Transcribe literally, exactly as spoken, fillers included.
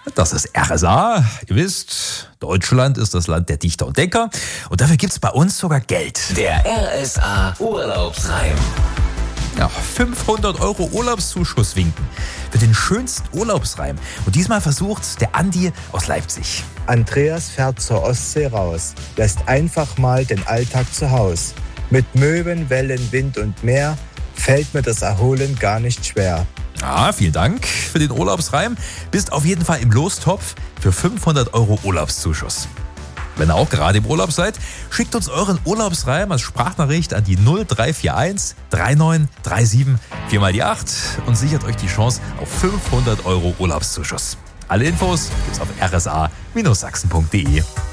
Das ist R S A. Ihr wisst, Deutschland ist das Land der Dichter und Denker. Und dafür gibt's bei uns sogar Geld. Der R S A Urlaubsreim. Ja, fünfhundert Euro Urlaubszuschuss winken für den schönsten Urlaubsreim. Und diesmal versucht der Andi aus Leipzig. Andreas fährt zur Ostsee raus, lässt einfach mal den Alltag zu Haus. Mit Möwen, Wellen, Wind und Meer fällt mir das Erholen gar nicht schwer. Ja, vielen Dank für den Urlaubsreim. Bist auf jeden Fall im Lostopf für fünfhundert Euro Urlaubszuschuss. Wenn ihr auch gerade im Urlaub seid, schickt uns euren Urlaubsreim als Sprachnachricht an die null drei vier eins drei neun drei sieben vier mal die acht und sichert euch die Chance auf fünfhundert Euro Urlaubszuschuss. Alle Infos gibt's auf r s a Bindestrich sachsen punkt d e.